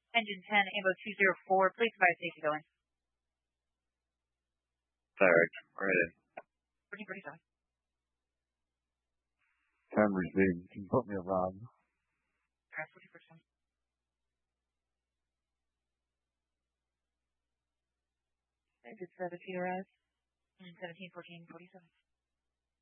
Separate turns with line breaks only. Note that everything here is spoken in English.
Engine 10, Ambo 204, please advise safety going.
Direct, right in.
1445.
10 received. Can you put me around?
40%. Exit 7 feet arrives. 17, 14, 47.